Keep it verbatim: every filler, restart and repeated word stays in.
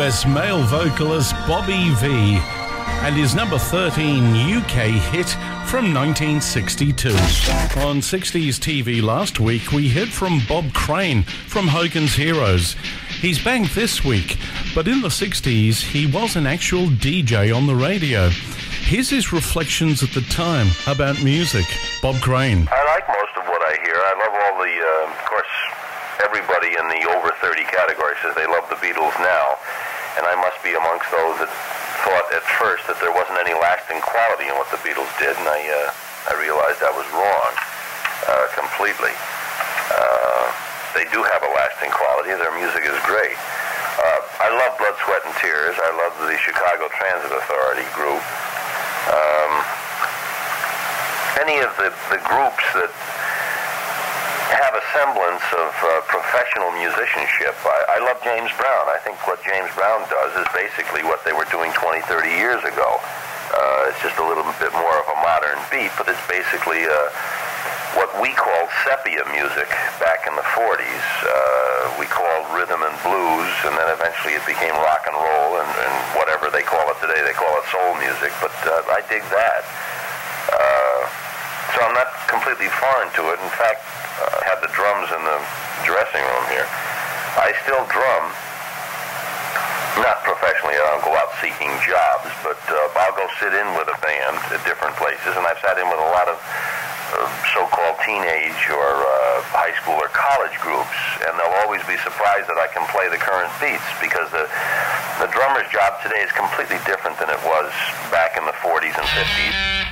U S male vocalist Bobby Vee and his number thirteen U K hit from nineteen sixty-two. On sixties T V last week, we heard from Bob Crane from Hogan's Heroes. He's back this week, but in the sixties, he was an actual D J on the radio. Here's his reflections at the time about music. Bob Crane. I like most of what I hear. I love all the, uh, of course, everybody in the over thirty category says they love the Beatles now, and I must be amongst those that thought at first that there wasn't any lasting quality in what the Beatles did, and I, uh, I realized I was wrong uh, completely. Uh, they do have a lasting quality. Their music is great. Uh, I love Blood, Sweat, and Tears. I love the Chicago Transit Authority group. Um, any of the, the groups that have a semblance of uh, professional musicianship. I, I love James Brown. I think what James Brown does is basically what they were doing twenty, thirty years ago. Uh, it's just a little bit more of a modern beat, but it's basically uh, what we called sepia music back in the forties. Uh, we called rhythm and blues, and then eventually it became rock and roll, and, and whatever they call it today, they call it soul music, but uh, I dig that. Uh, so I'm not completely foreign to it. In fact, I uh, had the drums in the dressing room here. I still drum, not professionally. I don't go out seeking jobs, but uh, I'll go sit in with a band at different places, and I've sat in with a lot of uh, so-called teenage or uh, high school or college groups, and they'll always be surprised that I can play the current beats, because the, the drummer's job today is completely different than it was back in the forties and fifties.